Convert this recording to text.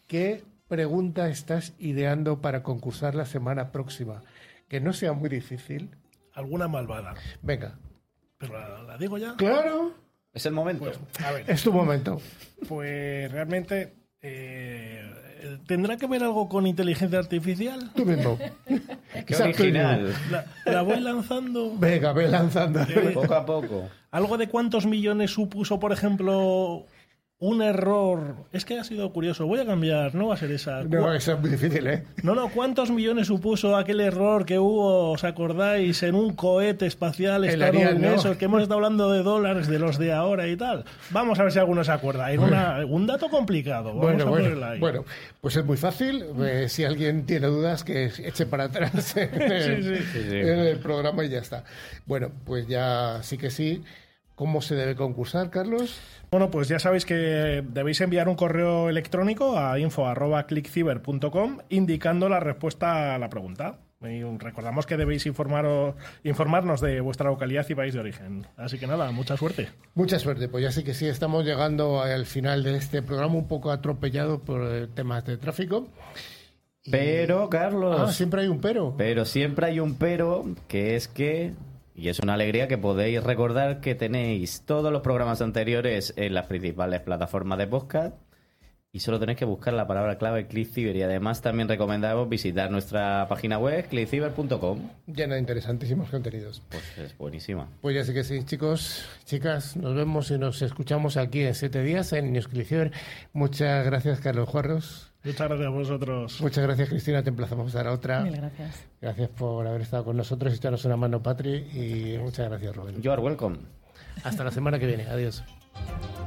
¿qué pregunta estás ideando para concursar la semana próxima? Que no sea muy difícil. Alguna malvada. Venga. ¿Pero la digo ya? ¡Claro! Es el momento. Pues, a ver, Es tu momento. pues realmente ¿tendrá que ver algo con inteligencia artificial? Tú mismo. Qué Exacto, original. La voy lanzando. Venga, ve lanzando. Poco a poco. Algo de cuántos millones supuso, por ejemplo, un error. Es que ha sido curioso. Voy a cambiar, no va a ser esa. No, eso es muy difícil, ¿eh? No, ¿cuántos millones supuso aquel error que hubo, os acordáis, en un cohete espacial El Ariel, estadounidense, ¿no? que hemos estado hablando de dólares, de los de ahora y tal? Vamos a ver si alguno se acuerda. Era un dato complicado. Vamos a ponerlo ahí. Bueno, pues es muy fácil. Si alguien tiene dudas, que eche para atrás en el programa y ya está. Bueno, pues ya sí que sí. ¿Cómo se debe concursar, Carlos? Bueno, pues ya sabéis que debéis enviar un correo electrónico a info@clickciber.com indicando la respuesta a la pregunta. Y recordamos que debéis informarnos de vuestra localidad y país de origen. Así que nada, mucha suerte. Mucha suerte, pues ya sí que sí, estamos llegando al final de este programa un poco atropellado por temas de tráfico. Pero, Carlos... siempre hay un pero. Pero siempre hay un pero, que es que... Y es una alegría que podéis recordar que tenéis todos los programas anteriores en las principales plataformas de podcast y solo tenéis que buscar la palabra clave ClickCiber. Y además también recomendamos visitar nuestra página web clickciber.com. Llena de interesantísimos contenidos. Pues es buenísima. Pues ya sí que sí, chicos, chicas, nos vemos y nos escuchamos aquí en 7 días en News ClickCiber. Muchas gracias, Carlos Juarros. Muchas gracias a vosotros. Muchas gracias, Cristina. Te emplazamos a la otra. Mil gracias. Gracias por haber estado con nosotros y echarnos una mano, Patri. Y muchas gracias, Rubén. You are welcome. Hasta la semana que viene. Adiós.